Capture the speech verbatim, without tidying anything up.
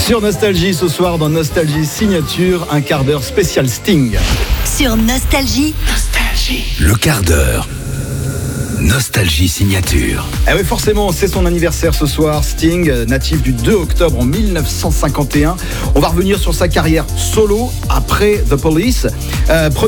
Sur Nostalgie ce soir dans Nostalgie Signature, un quart d'heure spécial Sting. Sur Nostalgie. Nostalgie. Le quart d'heure. Nostalgie Signature. Ah oui, forcément, c'est son anniversaire ce soir. Sting, natif du deux octobre en mille neuf cent cinquante et un. On va revenir sur sa carrière solo après The Police. Euh,